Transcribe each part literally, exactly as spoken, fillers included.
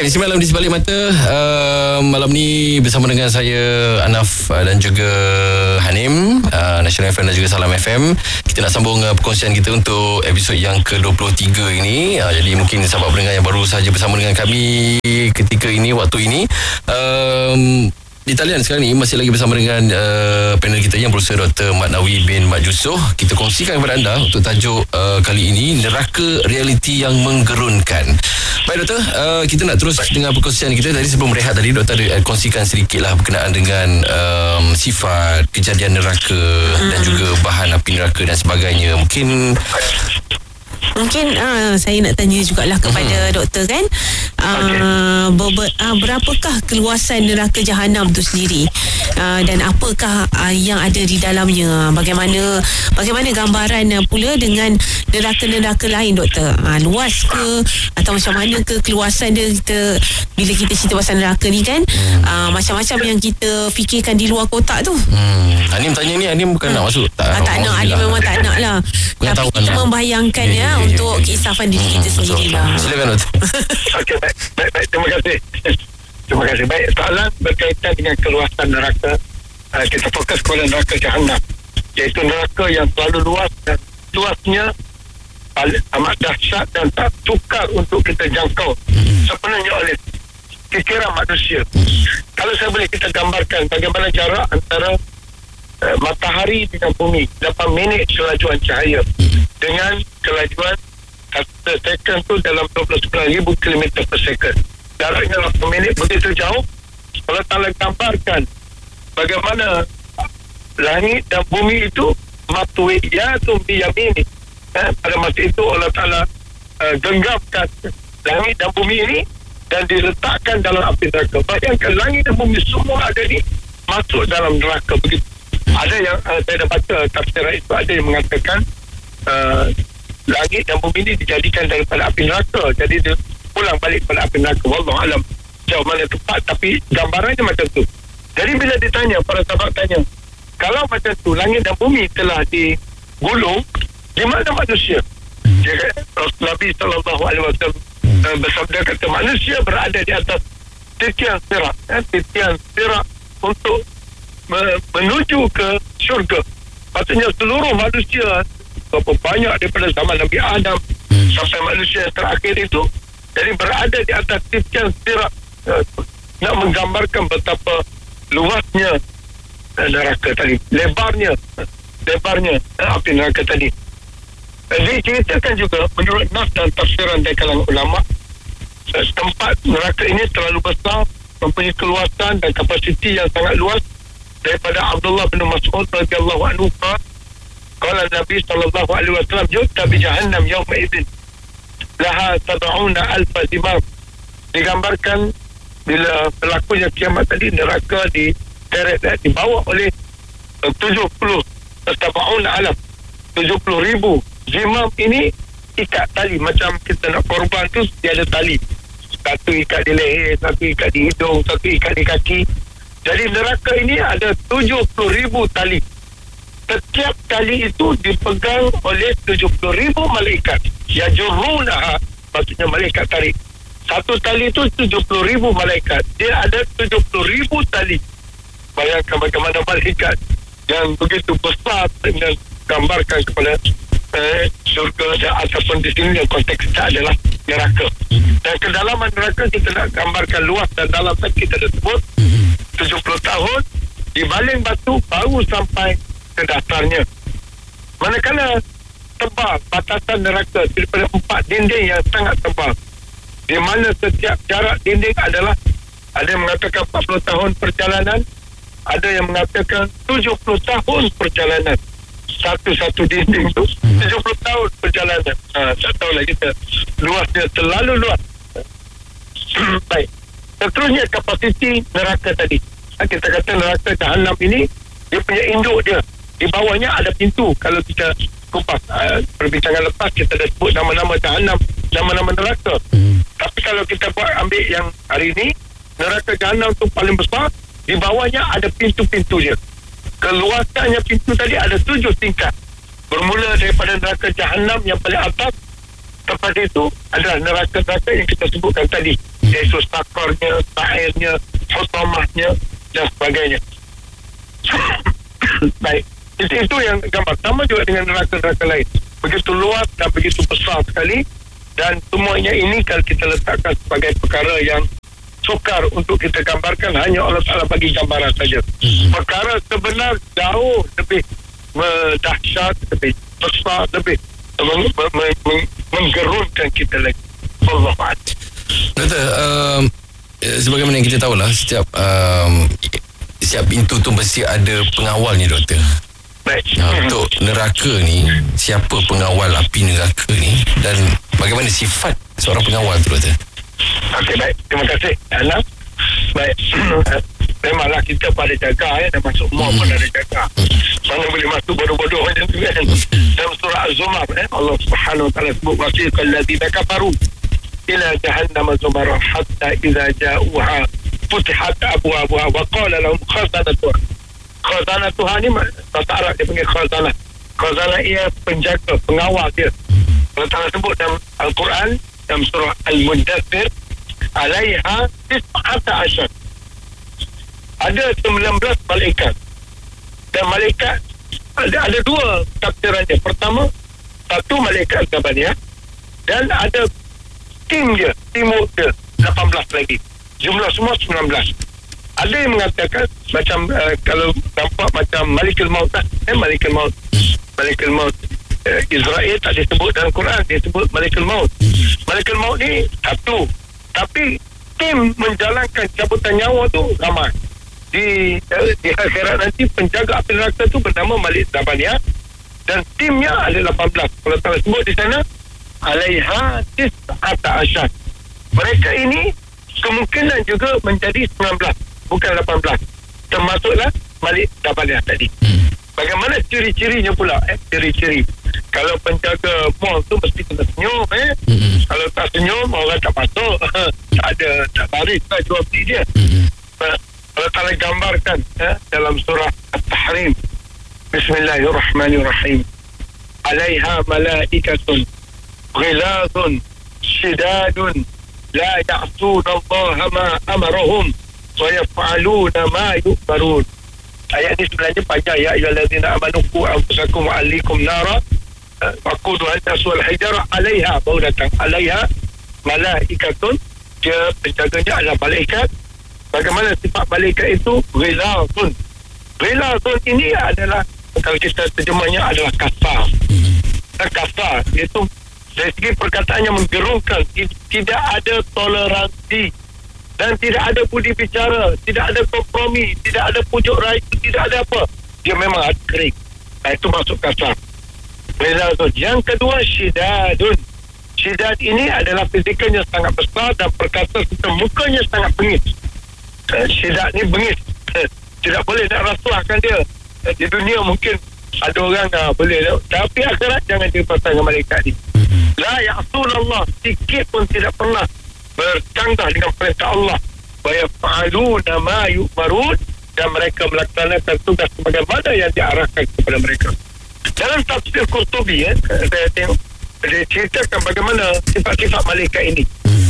Baik, semalam di Sebalik Mata uh, malam ni bersama dengan saya Anaf uh, dan juga Hanim, uh, National F M dan juga Salam F M. Kita nak sambung uh, perkongsian kita untuk episod yang ke dua puluh tiga ini. uh, Jadi mungkin sahabat pendengar yang baru saja bersama dengan kami ketika ini, waktu ini, um, di talian sekarang ni masih lagi bersama dengan uh, panel kita yang Profesor Doktor Mat Nawi bin Mat Yusof. Kita kongsikan kepada anda untuk tajuk uh, kali ini, neraka realiti yang menggerunkan. Baik Doktor, uh, kita nak terus dengan perkongsian kita. Tadi sebelum berehat tadi Doktor ada kongsikan sedikit lah berkenaan dengan um, sifat kejadian neraka hmm. dan juga bahan api neraka dan sebagainya. Mungkin Mungkin uh, saya nak tanya jugalah kepada uh-huh. doktor kan, uh, okay. ber, uh, berapakah keluasan neraka Jahanam tu sendiri, uh, dan apakah uh, yang ada di dalamnya? Bagaimana bagaimana gambaran uh, pula dengan neraka-neraka lain doktor? Uh, luas ke atau macam mana ke keluasan dia? Kita bila kita cerita pasal neraka ni kan, uh, macam-macam yang kita fikirkan di luar kotak tu. Hmm. Hanim tanya ni, Hanim bukan hmm. nak masuk tak? Ah, tak nak, Hanim memang tak nak lah. Tapi kita lah. membayangkan ya, ya, ya untuk keisafan diri kita hmm, sendiri lah. Silakan Doktor. Okey, baik, baik, baik, terima kasih. Terima kasih. Baik, soalan berkaitan dengan keluasan neraka. Uh, kita fokus kepada neraka Jahanam, iaitu neraka yang terlalu luas dan luasnya amat dahsyat dan tak tukar untuk kita jangkau hmm. sepenuhnya oleh fikiran manusia. Hmm. Kalau saya boleh kita gambarkan bagaimana jarak antara uh, matahari dengan bumi, lapan minit kelajuan cahaya hmm. dengan kelajuan satu second tu dalam dua puluh sembilan ribu kilometer per second. Jaraknya lapan minit begitu jauh. Kalau Allah gambarkan bagaimana langit dan bumi itu matwiyatun biyamini, eh, pada masa itu Allah Ta'ala uh, genggamkan langit dan bumi ini dan diletakkan dalam api neraka. Bayangkan langit dan bumi semua ada ni masuk dalam neraka begitu. Ada yang uh, saya dah baca tafsiran itu, ada yang mengatakan uh, langit dan bumi ini dijadikan daripada api neraka, jadi dia pulang balik pada api neraka. Wallahu alam jauh mana tepat, tapi gambarannya macam tu. Jadi bila ditanya, para sahabat tanya, kalau macam tu langit dan bumi telah digulung, di mana manusia? Dia Nabi sallallahu alaihi wasallam bersabda, kata manusia berada di atas titian sirat, eh, titian sirat untuk me- menuju ke syurga. Maksudnya seluruh manusia, berapa banyak daripada zaman Nabi Adam hmm. sampai manusia yang terakhir itu, jadi berada di atas titian sirat, uh, nak menggambarkan betapa luasnya uh, neraka tadi, lebarnya uh, lebarnya uh, api neraka tadi. Uh, diceritakan juga menurut nas dan tafsiran dari kalangan ulama, uh, tempat neraka ini terlalu besar, mempunyai keluasan dan kapasiti yang sangat luas. Daripada Abdullah bin Mas'ud radhiyallahu anhu, qala Nabi sallallahu alaihi wasallam, yu'ta bi jahannam yawma idzin laha sab'una alf zimam. Digambarkan bila berlakunya kiamat tadi, neraka diteret, dibawa oleh tujuh puluh sab'una alaf, tujuh puluh ribu zimam. Ini ikat tali, macam kita nak korban tu dia ada tali, satu ikat di leher, satu ikat di hidung, satu ikat di kaki. Jadi neraka ini ada tujuh puluh ribu tali. Setiap tali itu dipegang oleh tujuh puluh ribu malaikat. Ya jurunaha, maksudnya malaikat tarik. Satu tali itu tujuh puluh ribu malaikat. Dia ada tujuh puluh ribu tali. Bayangkan bagaimana malaikat yang begitu besar dengan gambarkan kepada eh, syurga, dan ataupun di sini yang konteks kita adalah neraka. Dan kedalaman neraka kita nak gambarkan luas dan dalam tadi kita dah sebut tujuh puluh tahun dibaling batu baru sampai ke dasarnya. Manakala tebal batasan neraka daripada empat dinding yang sangat tebal, di mana setiap jarak dinding adalah, ada yang mengatakan empat puluh tahun perjalanan, ada yang mengatakan tujuh puluh tahun perjalanan. Satu-satu dinding tu tujuh puluh tahun perjalanan. Ha, tak tahulah kita, luasnya terlalu luas. Baik, seterusnya kapasiti neraka tadi. Kita kata neraka Jahanam ini, dia punya induk dia, di bawahnya ada pintu. Kalau kita kupas uh, perbincangan lepas, kita dah sebut nama-nama Jahanam, nama-nama neraka. hmm. Tapi kalau kita buat ambil yang hari ini, neraka Jahanam tu paling besar, di bawahnya ada pintu-pintu dia. Keluasannya pintu tadi ada tujuh tingkat, bermula daripada neraka Jahanam yang paling atas, Lepas itu adalah neraka-neraka yang kita sebutkan tadi, iaitu sakarnya, sa'irnya, hutamahnya dan sebagainya. Baik, itu, itu yang gambar. Sama juga dengan neraka-neraka lain, begitu luas dan begitu besar sekali. Dan semuanya ini kalau kita letakkan sebagai perkara yang sukar untuk kita gambarkan, hanya Allah Ta'ala bagi gambaran saja. Hmm. Perkara sebenar jauh lebih dahsyat, lebih besar, lebih meng, meng, meng, menggerunkan kita lagi. Allah Ta'ala. Doktor, um, sebagaimana yang kita tahulah, setiap um, setiap pintu tu mesti ada pengawalnya, Doktor. Baik. Nah, untuk neraka ni, siapa pengawal api neraka ni dan bagaimana sifat seorang pengawal tu, Doktor? Okey, baik. Terima kasih, Ana. Baik. Memanglah kita pada jaga ya, dan masuk mall pun ada jaga. Mana boleh masuk bodoh-bodoh macam tu kan. Dalam surah Az-Zumar, eh, Allah Subhanahu wa taala sebut wasiqal ladzina kafaru ila jahannam zumara hatta idza ja'uha futihat abwabuha wa qala lahum khazanatuha. Khazanatuha ni bahasa Arab dia panggil khazanah. Khazanah ia penjaga, pengawal dia. Allah Ta'ala sebut dalam Al-Quran dalam surah Al-Muddathir, alaiha tis'ata asyar, ada sembilan belas malaikat. Dan malaikat ada ada dua tafsirannya. Pertama, satu malaikat Zabaniyah, dan ada tim dia, timur dia lapan belas lagi. Jumlah semua sembilan belas. Ada yang mengatakan macam uh, kalau nampak macam Malikul Maut lah, eh, Malikul Maut Malikul Maut uh, Israel tak disebut dalam Quran, dia sebut Malikul Maut. Malikul Maut ni satu, tapi tim menjalankan cabutan nyawa tu ramai. Di, uh, di akhirat nanti penjaga api neraka tu bernama Malik Zabaniyah, dan timnya ada lapan belas. Kalau tak sebut di sana alaiha tis'ata asyar. Mereka ini kemungkinan juga menjadi sembilan belas, bukan lapan belas. Termasuklah Malik Zabaniyah tadi. Hmm. Bagaimana ciri-cirinya pula? Eh, ciri-ciri. Kalau penjaga mall tu mesti kena senyum. Eh. Hmm. Kalau tak senyum, orang tak masuk. Tak ada, tak baris lah jual beli dia. Hmm. Kalau tak boleh gambarkan eh, dalam surah At-Tahrim. Bismillahirrahmanirrahim. Alaiha malaikatun ghilazun shidadun la ya'suna Allah ma amarahum wa yaf'aluna ma yu'marun. Ayat ni sebenarnya panjang. Ya ayyuhallazina amanu qu anfusakum wa ahlikum nara waquduha an-nas wal hijara alaiha, baru datang alaiha malaikatun, dia penjaganya adalah malaikat. Bagaimana sifat malaikat itu? Ghilazun. Ghilazun ini adalah, kalau kita terjemahnya adalah kasar. Dan kasar itu dari segi perkataannya menggerungkan, tidak ada toleransi dan tidak ada budi bicara, tidak ada kompromi, tidak ada pujuk rayu, tidak ada apa. Dia memang ada kering. Nah, itu masuk kasar. Yang kedua, syidadun. Syidad ini adalah fizikalnya sangat besar dan perkasa serta mukanya sangat bengis. Syidad ni bengis. Tidak boleh nak rasuahkan dia. Di dunia mungkin ada orang uh, boleh, tapi akhirat jangan dipasang dengan malaikat ni. La ya'sun Allah, sikit pun tidak pernah bercanggah dengan perintah Allah. Wa yaf'aluna ma yu'marun, dan mereka melaksanakan tugas sebagaimana yang diarahkan kepada mereka. Dalam tafsir Qurtubi, eh, saya tengok dia ceritakan bagaimana sifat-sifat malaikat ini.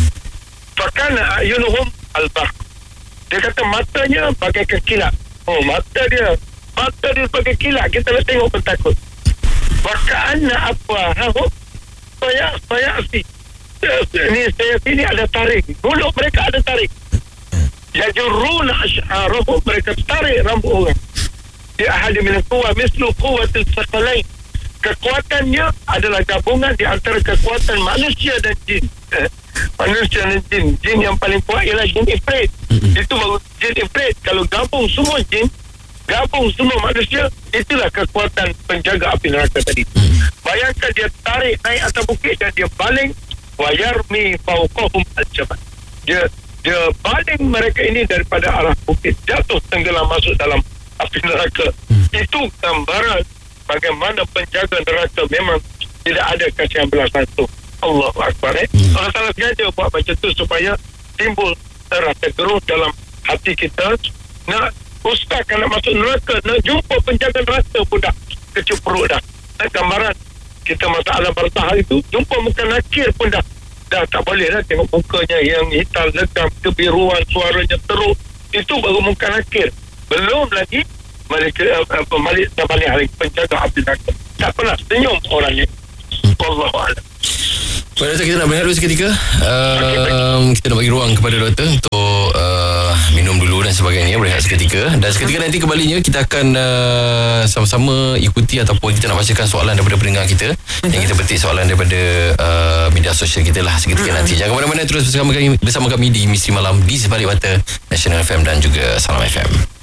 Fakana ayunuhum al-barq. Dia kata matanya bagaikan kilat. Oh, mata dia mata dia sebagai kilat, kita nak tengok pun takut. Waka'anna afwahahum saya saya si ini saya sini ada tarik, mulut mereka ada tarik. Yajuruna asy'arahum, mereka tarik rambut orang. Di ahad min al-quwa mislu quwwatil thaqalain. Kekuatannya adalah gabungan di antara kekuatan manusia dan jin. Eh, manusia dan jin. Jin yang paling kuat ialah jin ifrit. Mm-hmm. Itu baru jin ifrit. Kalau gabung semua jin, gabung semua manusia, itulah kekuatan penjaga api neraka tadi. Mm-hmm. Bayangkan dia tarik naik atas bukit dan dia baling, wa yarmi fawqahum al-jabal. Dia dia baling mereka ini daripada arah bukit, jatuh tenggelam masuk dalam api neraka. Mm-hmm. Itu gambaran bagaimana penjaga neraka memang tidak ada kasihan belas satu. Allahu Akbar. Eh? Hmm. Allah Ta'ala sengaja buat macam tu supaya timbul rasa gerus dalam hati kita. Nak ustaz kan nak masuk neraka, nak jumpa penjaga neraka pun dah kecup perut dah. Dan gambaran kita masa alam barzah itu, jumpa muka nakir pun dah dah tak boleh lah tengok mukanya yang hitam legam, kebiruan, suaranya teruk, itu baru muka nakir. Belum lagi malaikat apa malik tabalik hari penjaga api neraka. Tak pernah senyum orangnya. Wallahu a'lam. Pak Doktor, kita nak berehat dulu seketika. Uh, kita nak bagi ruang kepada doktor untuk uh, minum dulu dan sebagainya, berehat seketika. Dan seketika nanti kembalinya kita akan uh, sama-sama ikuti ataupun kita nak bacakan soalan daripada pendengar kita. Okay. Yang kita petik soalan daripada uh, media sosial kita lah seketika uh-huh. nanti. Jangan ke mana-mana, terus bersama kami, bersama kami di Misteri Malam di Sebalik Mata Nasional F M dan juga Salam F M.